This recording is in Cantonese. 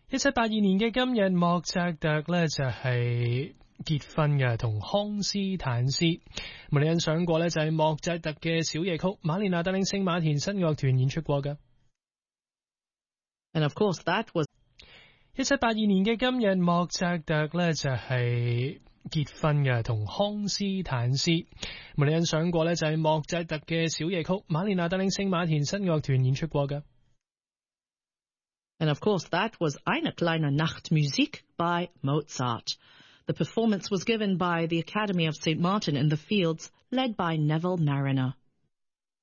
1782年嘅今日，莫扎特呢就係結婚嘅，同康斯坦斯。你欣賞過呢就係莫扎特嘅小夜曲，瑪蓮娜帶領聖馬田新樂團演出過嘅。 And of course that was 1782年嘅今日，莫扎特呢就係結婚嘅，同康斯坦斯。你欣賞過呢就係莫扎特嘅小夜曲，瑪蓮娜帶領聖馬田新樂團演出過嘅。 And of course, that was Eine kleine Nachtmusik by Mozart. The performance was given by the Academy of St. Martin in the Fields, led by Neville Mariner.